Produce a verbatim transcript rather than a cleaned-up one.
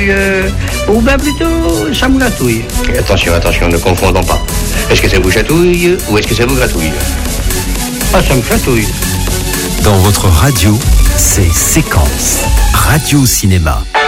Euh, ou bien plutôt, ça me gratouille. Attention, attention, ne confondons pas. Est-ce que ça vous chatouille ou est-ce que ça vous gratouille? Ah, ça me chatouille. Dans votre radio, c'est Séquence Radio Cinéma.